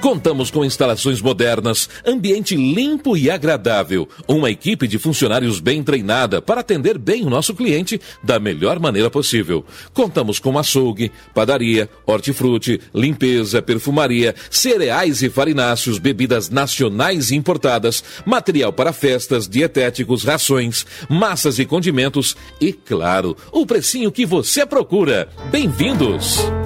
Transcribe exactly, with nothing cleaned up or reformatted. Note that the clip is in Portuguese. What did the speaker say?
Contamos com instalações modernas, ambiente limpo e agradável, uma equipe de funcionários bem treinada para atender bem o nosso cliente da melhor maneira possível. Contamos com açougue, padaria, hortifruti, limpeza, perfumaria, cereais e farináceos, bebidas nacionais e importadas, material para festas, dietéticos, rações, massas e condimentos e, claro, o precinho que você procura. Bem-vindos!